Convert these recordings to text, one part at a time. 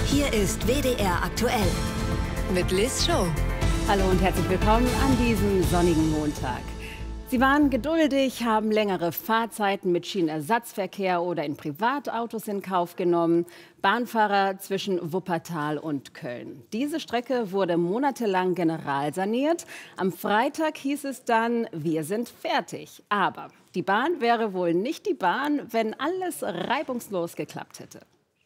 Hier ist WDR aktuell mit Liz Show. Hallo und herzlich willkommen an diesem sonnigen Montag. Sie waren geduldig, haben längere Fahrzeiten mit Schienenersatzverkehr oder in Privatautos in Kauf genommen. Bahnfahrer zwischen Wuppertal und Köln. Diese Strecke wurde monatelang generalsaniert. Am Freitag hieß es dann, wir sind fertig. Aber die Bahn wäre wohl nicht die Bahn, wenn alles reibungslos geklappt hätte.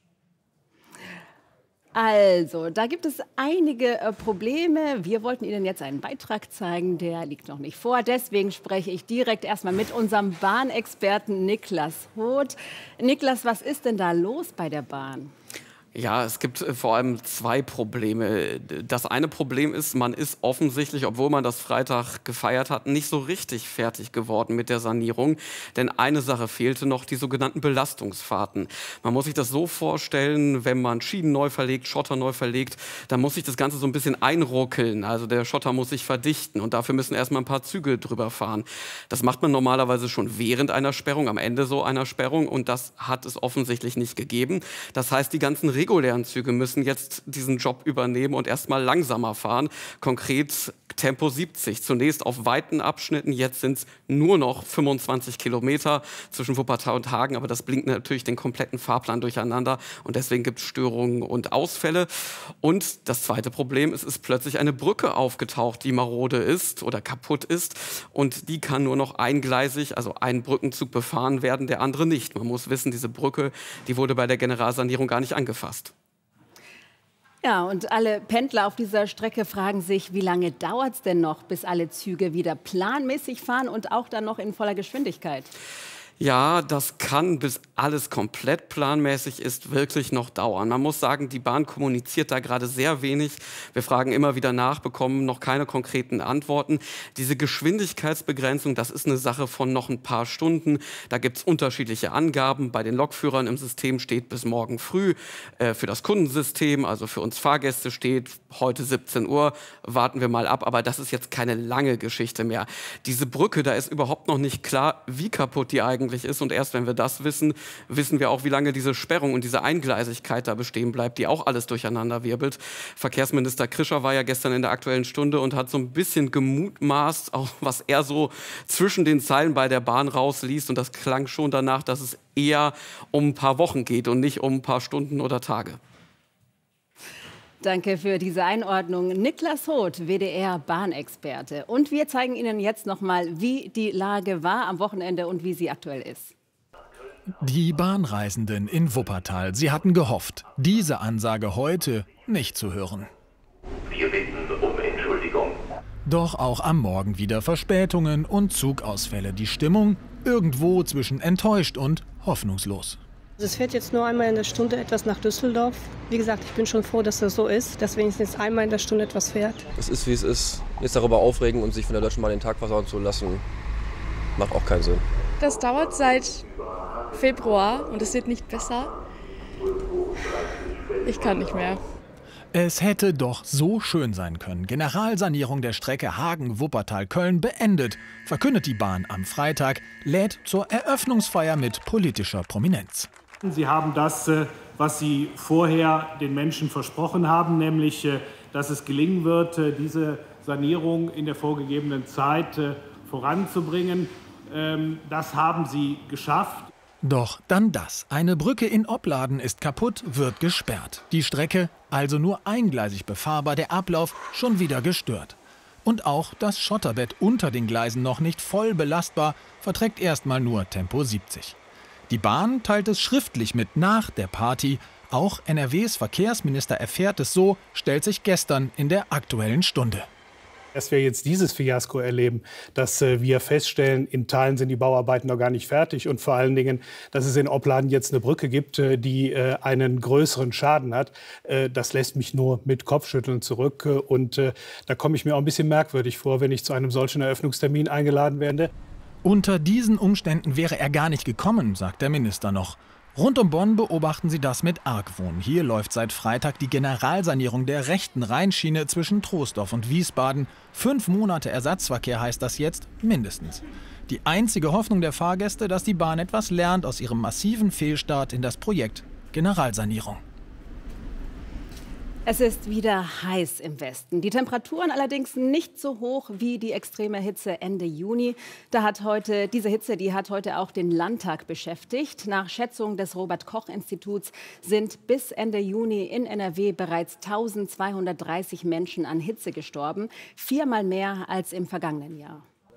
Also, da gibt es einige Probleme. Wir wollten Ihnen jetzt einen Beitrag zeigen, der liegt noch nicht vor. Deswegen spreche ich direkt erstmal mit unserem Bahnexperten Niklas Hoth. Niklas, was ist denn da los bei der Bahn? Ja, es gibt vor allem zwei Probleme. Das eine Problem ist, man ist offensichtlich, obwohl man das Freitag gefeiert hat, nicht so richtig fertig geworden mit der Sanierung. Denn eine Sache fehlte noch, die sogenannten Belastungsfahrten. Man muss sich das so vorstellen, wenn man Schienen neu verlegt, Schotter neu verlegt, dann muss sich das Ganze so ein bisschen einruckeln. Also der Schotter muss sich verdichten und dafür müssen erstmal ein paar Züge drüber fahren. Das macht man normalerweise schon während einer Sperrung, am Ende so einer Sperrung, und das hat es offensichtlich nicht gegeben. Das heißt, die ganzen regulären Züge müssen jetzt diesen Job übernehmen und erstmal langsamer fahren. Konkret Tempo 70. Zunächst auf weiten Abschnitten, jetzt sind es nur noch 25 Kilometer zwischen Wuppertal und Hagen. Aber das bringt natürlich den kompletten Fahrplan durcheinander und deswegen gibt es Störungen und Ausfälle. Und das zweite Problem, es ist plötzlich eine Brücke aufgetaucht, die marode ist oder kaputt ist. Und die kann nur noch eingleisig, also ein Brückenzug befahren werden, der andere nicht. Man muss wissen, diese Brücke, die wurde bei der Generalsanierung gar nicht angefasst. Ja, und alle Pendler auf dieser Strecke fragen sich, wie lange dauert es denn noch, bis alle Züge wieder planmäßig fahren und auch dann noch in voller Geschwindigkeit? Ja, das kann, bis alles komplett planmäßig ist, wirklich noch dauern. Man muss sagen, die Bahn kommuniziert da gerade sehr wenig. Wir fragen immer wieder nach, bekommen noch keine konkreten Antworten. Diese Geschwindigkeitsbegrenzung, das ist eine Sache von noch ein paar Stunden. Da gibt es unterschiedliche Angaben. Bei den Lokführern im System steht bis morgen früh. Für das Kundensystem, also für uns Fahrgäste, steht heute 17 Uhr. Warten wir mal ab. Aber das ist jetzt keine lange Geschichte mehr. Diese Brücke, da ist überhaupt noch nicht klar, wie kaputt die eigentlich ist. Und erst wenn wir das wissen, wissen wir auch, wie lange diese Sperrung und diese Eingleisigkeit da bestehen bleibt, die auch alles durcheinander wirbelt. Verkehrsminister Krischer war ja gestern in der Aktuellen Stunde und hat so ein bisschen gemutmaßt, auch was er so zwischen den Zeilen bei der Bahn rausliest. Und das klang schon danach, dass es eher um ein paar Wochen geht und nicht um ein paar Stunden oder Tage. Danke für diese Einordnung. Niklas Hoth, WDR-Bahnexperte. Und wir zeigen Ihnen jetzt noch mal, wie die Lage war am Wochenende und wie sie aktuell ist. Die Bahnreisenden in Wuppertal, sie hatten gehofft, diese Ansage heute nicht zu hören. Wir bitten um Entschuldigung. Doch auch am Morgen wieder Verspätungen und Zugausfälle. Die Stimmung irgendwo zwischen enttäuscht und hoffnungslos. Es fährt jetzt nur einmal in der Stunde etwas nach Düsseldorf. Wie gesagt, ich bin schon froh, dass das so ist, dass wenigstens einmal in der Stunde etwas fährt. Es ist, wie es ist. Jetzt darüber aufregen und sich von der Deutschen Bahn den Tag versauen zu lassen, macht auch keinen Sinn. Das dauert seit Februar und es wird nicht besser. Ich kann nicht mehr. Es hätte doch so schön sein können. Generalsanierung der Strecke Hagen-Wuppertal-Köln beendet, verkündet die Bahn am Freitag, lädt zur Eröffnungsfeier mit politischer Prominenz. Sie haben das, was Sie vorher den Menschen versprochen haben, nämlich, dass es gelingen wird, diese Sanierung in der vorgegebenen Zeit voranzubringen. Das haben Sie geschafft. Doch dann das. Eine Brücke in Opladen ist kaputt, wird gesperrt. Die Strecke also nur eingleisig befahrbar, der Ablauf schon wieder gestört. Und auch das Schotterbett unter den Gleisen noch nicht voll belastbar, verträgt erstmal nur Tempo 70. Die Bahn teilt es schriftlich mit nach der Party. Auch NRWs Verkehrsminister erfährt es so, stellt sich gestern in der Aktuellen Stunde. Dass wir jetzt dieses Fiasko erleben, dass wir feststellen, in Teilen sind die Bauarbeiten noch gar nicht fertig und vor allen Dingen, dass es in Opladen jetzt eine Brücke gibt, die einen größeren Schaden hat, das lässt mich nur mit Kopfschütteln zurück. Und da komme ich mir auch ein bisschen merkwürdig vor, wenn ich zu einem solchen Eröffnungstermin eingeladen werde. Unter diesen Umständen wäre er gar nicht gekommen, sagt der Minister noch. Rund um Bonn beobachten sie das mit Argwohn. Hier läuft seit Freitag die Generalsanierung der rechten Rheinschiene zwischen Troisdorf und Wiesbaden. 5 Monate Ersatzverkehr heißt das jetzt mindestens. Die einzige Hoffnung der Fahrgäste, dass die Bahn etwas lernt aus ihrem massiven Fehlstart in das Projekt Generalsanierung. Es ist wieder heiß im Westen. Die Temperaturen allerdings nicht so hoch wie die extreme Hitze Ende Juni. Diese Hitze hat heute auch den Landtag beschäftigt. Nach Schätzung des Robert-Koch-Instituts sind bis Ende Juni in NRW bereits 1230 Menschen an Hitze gestorben. 4-mal mehr als im vergangenen Jahr.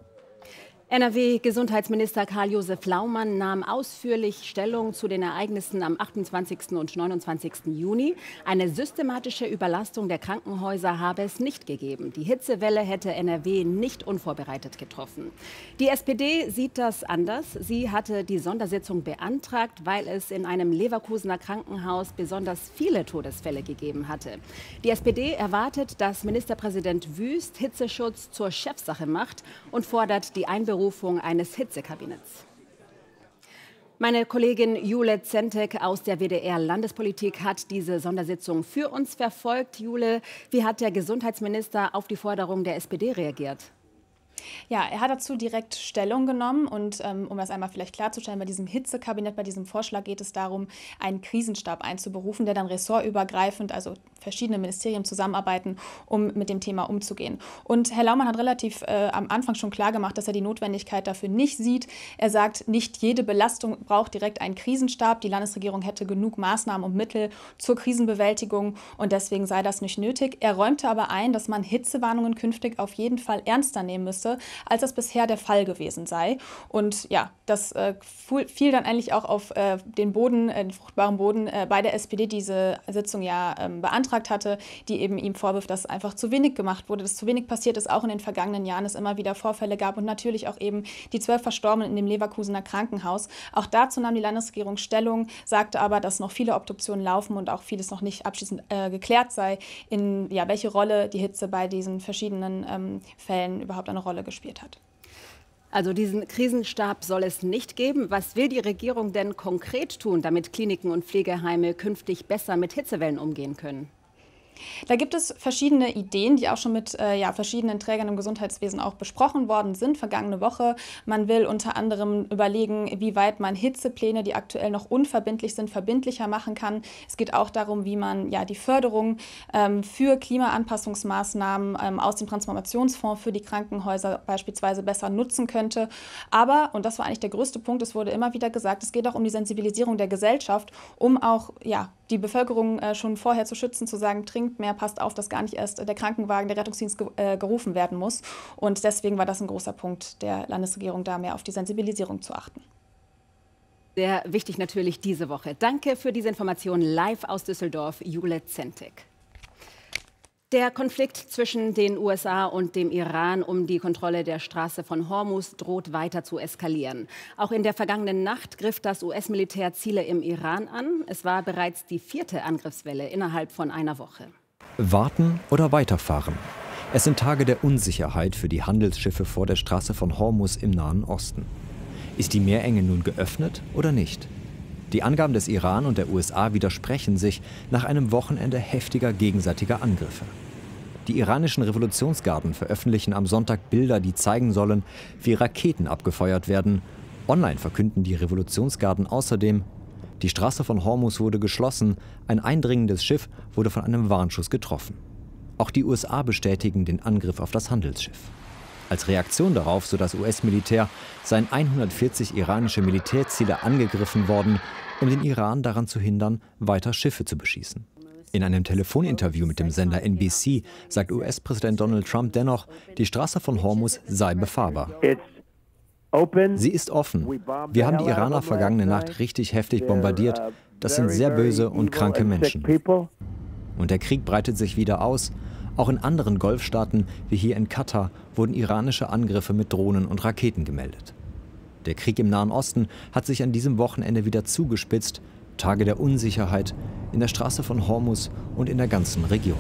NRW-Gesundheitsminister Karl-Josef Laumann nahm ausführlich Stellung zu den Ereignissen am 28. und 29. Juni. Eine systematische Überlastung der Krankenhäuser habe es nicht gegeben. Die Hitzewelle hätte NRW nicht unvorbereitet getroffen. Die SPD sieht das anders. Sie hatte die Sondersitzung beantragt, weil es in einem Leverkusener Krankenhaus besonders viele Todesfälle gegeben hatte. Die SPD erwartet, dass Ministerpräsident Wüst Hitzeschutz zur Chefsache macht und fordert die Einberufung eines Hitzekabinetts. Meine Kollegin Jule Zentek aus der WDR-Landespolitik hat diese Sondersitzung für uns verfolgt. Jule, wie hat der Gesundheitsminister auf die Forderung der SPD reagiert? Ja, er hat dazu direkt Stellung genommen und um das einmal vielleicht klarzustellen, bei diesem Hitzekabinett, bei diesem Vorschlag geht es darum, einen Krisenstab einzuberufen, der dann ressortübergreifend, also verschiedene Ministerien zusammenarbeiten, um mit dem Thema umzugehen. Und Herr Laumann hat relativ am Anfang schon klar gemacht, dass er die Notwendigkeit dafür nicht sieht. Er sagt, nicht jede Belastung braucht direkt einen Krisenstab. Die Landesregierung hätte genug Maßnahmen und Mittel zur Krisenbewältigung und deswegen sei das nicht nötig. Er räumte aber ein, dass man Hitzewarnungen künftig auf jeden Fall ernster nehmen müsste, als das bisher der Fall gewesen sei. Und ja, das fiel dann eigentlich auch auf den Boden, den fruchtbaren Boden bei der SPD, diese Sitzung ja beantragt hatte, die eben ihm vorwirft, dass einfach zu wenig gemacht wurde, dass zu wenig passiert ist, auch in den vergangenen Jahren es immer wieder Vorfälle gab und natürlich auch eben die 12 Verstorbenen in dem Leverkusener Krankenhaus. Auch dazu nahm die Landesregierung Stellung, sagte aber, dass noch viele Obduktionen laufen und auch vieles noch nicht abschließend geklärt sei, in welche Rolle die Hitze bei diesen verschiedenen Fällen überhaupt eine Rolle gespielt hat. Also diesen Krisenstab soll es nicht geben. Was will die Regierung denn konkret tun, damit Kliniken und Pflegeheime künftig besser mit Hitzewellen umgehen können? Da gibt es verschiedene Ideen, die auch schon mit verschiedenen Trägern im Gesundheitswesen auch besprochen worden sind, vergangene Woche. Man will unter anderem überlegen, wie weit man Hitzepläne, die aktuell noch unverbindlich sind, verbindlicher machen kann. Es geht auch darum, wie man die Förderung für Klimaanpassungsmaßnahmen aus dem Transformationsfonds für die Krankenhäuser beispielsweise besser nutzen könnte. Aber, und das war eigentlich der größte Punkt, es wurde immer wieder gesagt, es geht auch um die Sensibilisierung der Gesellschaft, um auch die Bevölkerung schon vorher zu schützen, zu sagen, trinkt mehr, passt auf, dass gar nicht erst der Krankenwagen, der Rettungsdienst gerufen werden muss. Und deswegen war das ein großer Punkt der Landesregierung, da mehr auf die Sensibilisierung zu achten. Sehr wichtig natürlich diese Woche. Danke für diese Information live aus Düsseldorf, Jule Zentek. Der Konflikt zwischen den USA und dem Iran um die Kontrolle der Straße von Hormuz droht weiter zu eskalieren. Auch in der vergangenen Nacht griff das US-Militär Ziele im Iran an. Es war bereits die 4. Angriffswelle innerhalb von einer Woche. Warten oder weiterfahren? Es sind Tage der Unsicherheit für die Handelsschiffe vor der Straße von Hormuz im Nahen Osten. Ist die Meerenge nun geöffnet oder nicht? Die Angaben des Iran und der USA widersprechen sich nach einem Wochenende heftiger gegenseitiger Angriffe. Die iranischen Revolutionsgarden veröffentlichen am Sonntag Bilder, die zeigen sollen, wie Raketen abgefeuert werden. Online verkünden die Revolutionsgarden außerdem, die Straße von Hormuz wurde geschlossen, ein eindringendes Schiff wurde von einem Warnschuss getroffen. Auch die USA bestätigen den Angriff auf das Handelsschiff. Als Reaktion darauf, so das US-Militär, seien 140 iranische Militärziele angegriffen worden, um den Iran daran zu hindern, weiter Schiffe zu beschießen. In einem Telefoninterview mit dem Sender NBC sagt US-Präsident Donald Trump dennoch, die Straße von Hormuz sei befahrbar. Sie ist offen. Wir haben die Iraner vergangene Nacht richtig heftig bombardiert. Das sind sehr böse und kranke Menschen. Und der Krieg breitet sich wieder aus. Auch in anderen Golfstaaten, wie hier in Katar, wurden iranische Angriffe mit Drohnen und Raketen gemeldet. Der Krieg im Nahen Osten hat sich an diesem Wochenende wieder zugespitzt. Tage der Unsicherheit in der Straße von Hormuz und in der ganzen Region.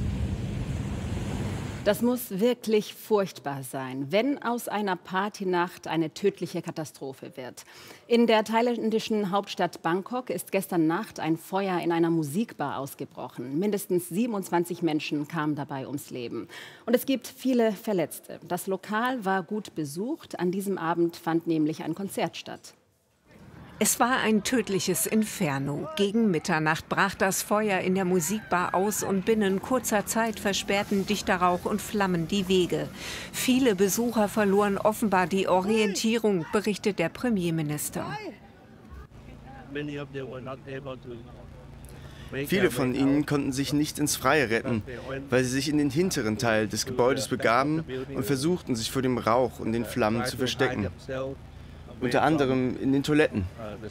Das muss wirklich furchtbar sein, wenn aus einer Partynacht eine tödliche Katastrophe wird. In der thailändischen Hauptstadt Bangkok ist gestern Nacht ein Feuer in einer Musikbar ausgebrochen. Mindestens 27 Menschen kamen dabei ums Leben. Und es gibt viele Verletzte. Das Lokal war gut besucht. An diesem Abend fand nämlich ein Konzert statt. Es war ein tödliches Inferno. Gegen Mitternacht brach das Feuer in der Musikbar aus und binnen kurzer Zeit versperrten dichter Rauch und Flammen die Wege. Viele Besucher verloren offenbar die Orientierung, berichtet der Premierminister. Viele von ihnen konnten sich nicht ins Freie retten, weil sie sich in den hinteren Teil des Gebäudes begaben und versuchten, sich vor dem Rauch und den Flammen zu verstecken. Unter anderem in den Toiletten.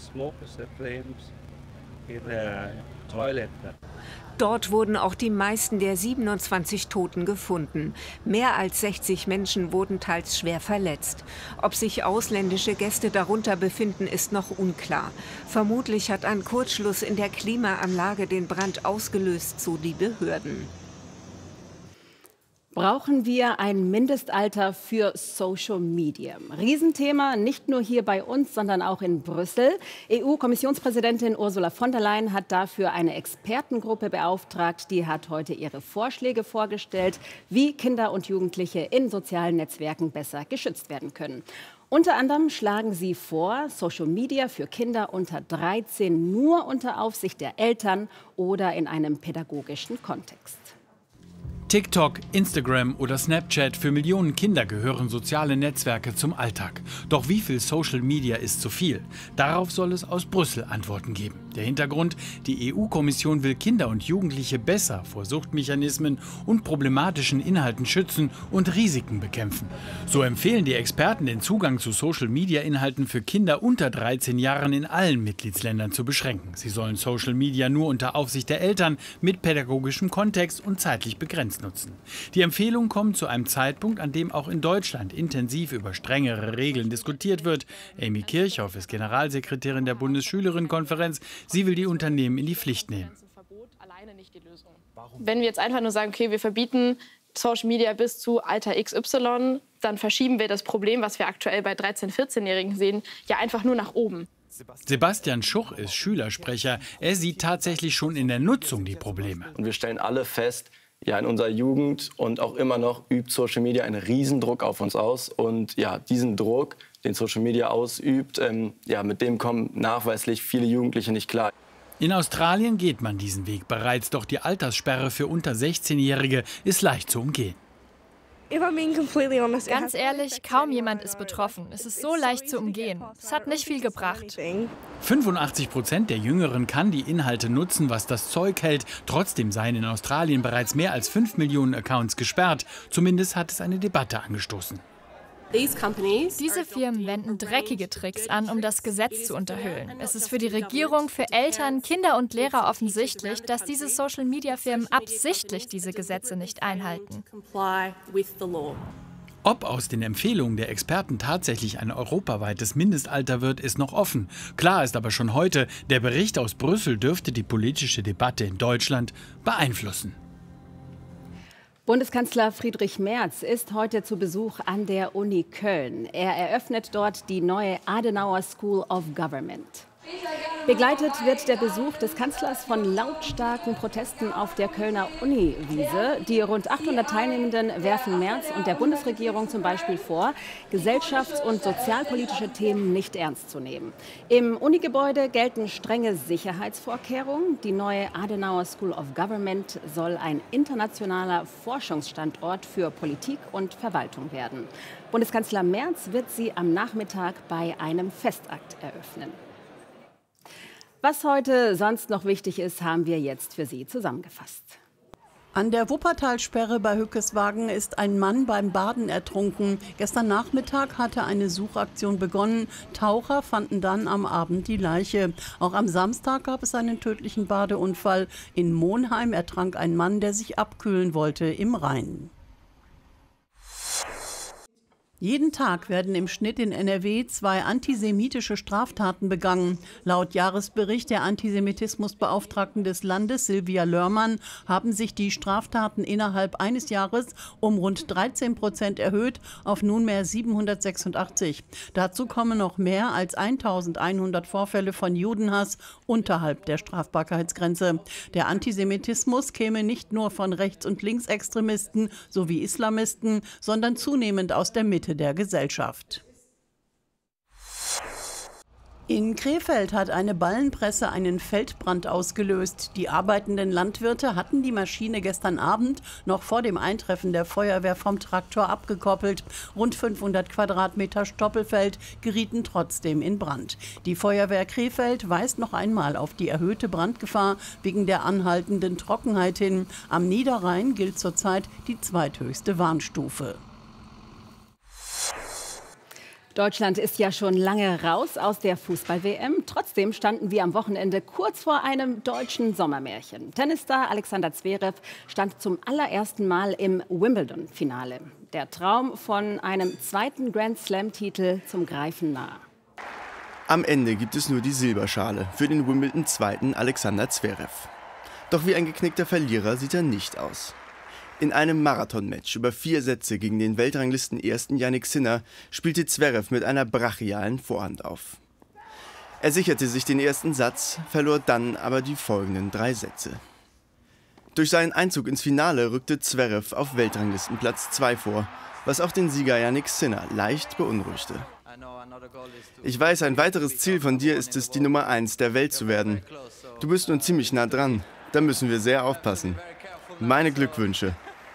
Dort wurden auch die meisten der 27 Toten gefunden. Mehr als 60 Menschen wurden teils schwer verletzt. Ob sich ausländische Gäste darunter befinden, ist noch unklar. Vermutlich hat ein Kurzschluss in der Klimaanlage den Brand ausgelöst, so die Behörden. Brauchen wir ein Mindestalter für Social Media? Riesenthema, nicht nur hier bei uns, sondern auch in Brüssel. EU-Kommissionspräsidentin Ursula von der Leyen hat dafür eine Expertengruppe beauftragt. Die hat heute ihre Vorschläge vorgestellt, wie Kinder und Jugendliche in sozialen Netzwerken besser geschützt werden können. Unter anderem schlagen sie vor, Social Media für Kinder unter 13 nur unter Aufsicht der Eltern oder in einem pädagogischen Kontext. TikTok, Instagram oder Snapchat, für Millionen Kinder gehören soziale Netzwerke zum Alltag. Doch wie viel Social Media ist zu viel? Darauf soll es aus Brüssel Antworten geben. Der Hintergrund: Die EU-Kommission will Kinder und Jugendliche besser vor Suchtmechanismen und problematischen Inhalten schützen und Risiken bekämpfen. So empfehlen die Experten, den Zugang zu Social-Media-Inhalten für Kinder unter 13 Jahren in allen Mitgliedsländern zu beschränken. Sie sollen Social Media nur unter Aufsicht der Eltern mit pädagogischem Kontext und zeitlich begrenzt nutzen. Die Empfehlung kommt zu einem Zeitpunkt, an dem auch in Deutschland intensiv über strengere Regeln diskutiert wird. Amy Kirchhoff ist Generalsekretärin der Bundesschülerinnenkonferenz. Sie will die Unternehmen in die Pflicht nehmen. Wenn wir jetzt einfach nur sagen, okay, wir verbieten Social Media bis zu Alter XY, dann verschieben wir das Problem, was wir aktuell bei 13-, 14-Jährigen sehen, ja einfach nur nach oben. Sebastian Schuch ist Schülersprecher. Er sieht tatsächlich schon in der Nutzung die Probleme. Und wir stellen alle fest, ja, in unserer Jugend und auch immer noch übt Social Media einen Riesendruck auf uns aus. Und ja, diesen Druck, den Social Media ausübt, mit dem kommen nachweislich viele Jugendliche nicht klar. In Australien geht man diesen Weg bereits, doch die Alterssperre für unter 16-Jährige ist leicht zu umgehen. Ganz ehrlich, kaum jemand ist betroffen. Es ist so leicht zu umgehen. Es hat nicht viel gebracht. 85% der Jüngeren kann die Inhalte nutzen, was das Zeug hält. Trotzdem seien in Australien bereits mehr als 5 Millionen Accounts gesperrt. Zumindest hat es eine Debatte angestoßen. Diese Firmen wenden dreckige Tricks an, um das Gesetz zu unterhöhlen. Es ist für die Regierung, für Eltern, Kinder und Lehrer offensichtlich, dass diese Social-Media-Firmen absichtlich diese Gesetze nicht einhalten. Ob aus den Empfehlungen der Experten tatsächlich ein europaweites Mindestalter wird, ist noch offen. Klar ist aber schon heute, der Bericht aus Brüssel dürfte die politische Debatte in Deutschland beeinflussen. Bundeskanzler Friedrich Merz ist heute zu Besuch an der Uni Köln. Er eröffnet dort die neue Adenauer School of Government. Begleitet wird der Besuch des Kanzlers von lautstarken Protesten auf der Kölner Uniwiese. Die rund 800 Teilnehmenden werfen Merz und der Bundesregierung zum Beispiel vor, gesellschafts- und sozialpolitische Themen nicht ernst zu nehmen. Im Unigebäude gelten strenge Sicherheitsvorkehrungen. Die neue Adenauer School of Government soll ein internationaler Forschungsstandort für Politik und Verwaltung werden. Bundeskanzler Merz wird sie am Nachmittag bei einem Festakt eröffnen. Was heute sonst noch wichtig ist, haben wir jetzt für Sie zusammengefasst. An der Wuppertalsperre bei Hückeswagen ist ein Mann beim Baden ertrunken. Gestern Nachmittag hatte eine Suchaktion begonnen. Taucher fanden dann am Abend die Leiche. Auch am Samstag gab es einen tödlichen Badeunfall. In Monheim ertrank ein Mann, der sich abkühlen wollte im Rhein. Jeden Tag werden im Schnitt in NRW 2 antisemitische Straftaten begangen. Laut Jahresbericht der Antisemitismusbeauftragten des Landes, Silvia Lörmann, haben sich die Straftaten innerhalb eines Jahres um rund 13% erhöht auf nunmehr 786. Dazu kommen noch mehr als 1100 Vorfälle von Judenhass unterhalb der Strafbarkeitsgrenze. Der Antisemitismus käme nicht nur von Rechts- und Linksextremisten sowie Islamisten, sondern zunehmend aus der Mitte der Gesellschaft. In Krefeld hat eine Ballenpresse einen Feldbrand ausgelöst. Die arbeitenden Landwirte hatten die Maschine gestern Abend noch vor dem Eintreffen der Feuerwehr vom Traktor abgekoppelt. Rund 500 Quadratmeter Stoppelfeld gerieten trotzdem in Brand. Die Feuerwehr Krefeld weist noch einmal auf die erhöhte Brandgefahr wegen der anhaltenden Trockenheit hin. Am Niederrhein gilt zurzeit die zweithöchste Warnstufe. Deutschland ist ja schon lange raus aus der Fußball-WM. Trotzdem standen wir am Wochenende kurz vor einem deutschen Sommermärchen. Tennisstar Alexander Zverev stand zum allerersten Mal im Wimbledon-Finale. Der Traum von einem zweiten Grand-Slam-Titel zum Greifen nah. Am Ende gibt es nur die Silberschale für den Wimbledon-Zweiten Alexander Zverev. Doch wie ein geknickter Verlierer sieht er nicht aus. In einem Marathonmatch über 4 Sätze gegen den Weltranglisten-Ersten Jannik Sinner spielte Zverev mit einer brachialen Vorhand auf. Er sicherte sich den ersten Satz, verlor dann aber die folgenden 3 Sätze. Durch seinen Einzug ins Finale rückte Zverev auf Weltranglistenplatz 2 vor, was auch den Sieger Jannik Sinner leicht beunruhigte. Ich weiß, ein weiteres Ziel von dir ist es, die Nummer 1 der Welt zu werden. Du bist nun ziemlich nah dran, da müssen wir sehr aufpassen. Meine Glückwünsche.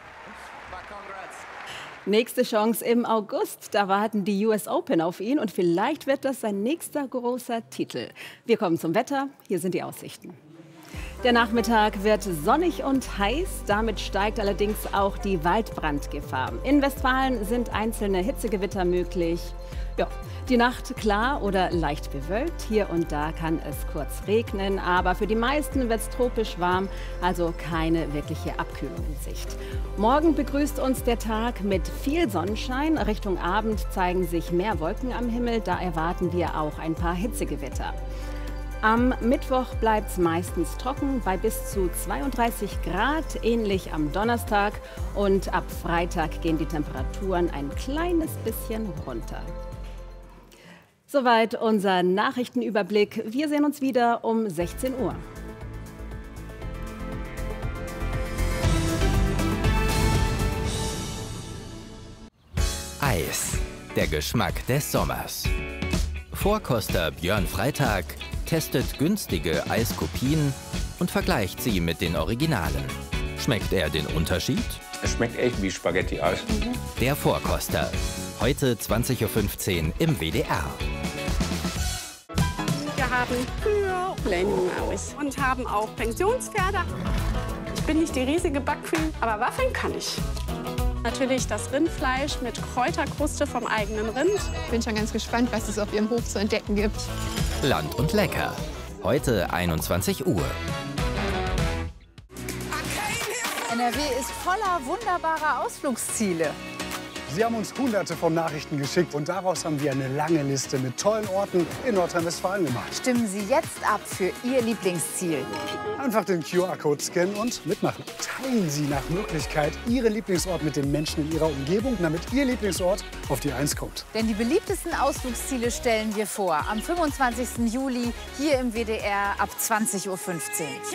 Nächste Chance im August. Da warten die US Open auf ihn und vielleicht wird das sein nächster großer Titel. Wir kommen zum Wetter. Hier sind die Aussichten. Der Nachmittag wird sonnig und heiß. Damit steigt allerdings auch die Waldbrandgefahr. In Westfalen sind einzelne Hitzegewitter möglich. Ja, die Nacht klar oder leicht bewölkt. Hier und da kann es kurz regnen, aber für die meisten wird es tropisch warm, also keine wirkliche Abkühlung in Sicht. Morgen begrüßt uns der Tag mit viel Sonnenschein. Richtung Abend zeigen sich mehr Wolken am Himmel, da erwarten wir auch ein paar Hitzegewitter. Am Mittwoch bleibt es meistens trocken bei bis zu 32 Grad, ähnlich am Donnerstag. Und ab Freitag gehen die Temperaturen ein kleines bisschen runter. Soweit unser Nachrichtenüberblick. Wir sehen uns wieder um 16 Uhr. Eis, der Geschmack des Sommers. Vorkoster Björn Freitag testet günstige Eiskopien und vergleicht sie mit den Originalen. Schmeckt er den Unterschied? Es schmeckt echt wie Spaghetti-Eis. Der Vorkoster. Heute 20:15 Uhr im WDR. Wir haben Kühe, Lendenmaus und haben auch Pensionspferde. Ich bin nicht die riesige Backqueen, aber waffeln kann ich. Natürlich das Rindfleisch mit Kräuterkruste vom eigenen Rind. Ich bin schon ganz gespannt, was es auf Ihrem Hof zu entdecken gibt. Land und Lecker. Heute 21 Uhr. NRW ist voller wunderbarer Ausflugsziele. Sie haben uns Hunderte von Nachrichten geschickt und daraus haben wir eine lange Liste mit tollen Orten in Nordrhein-Westfalen gemacht. Stimmen Sie jetzt ab für Ihr Lieblingsziel. Einfach den QR-Code scannen und mitmachen. Teilen Sie nach Möglichkeit Ihren Lieblingsort mit den Menschen in Ihrer Umgebung, damit Ihr Lieblingsort auf die 1 kommt. Denn die beliebtesten Ausflugsziele stellen wir vor. Am 25. Juli hier im WDR ab 20:15 Uhr.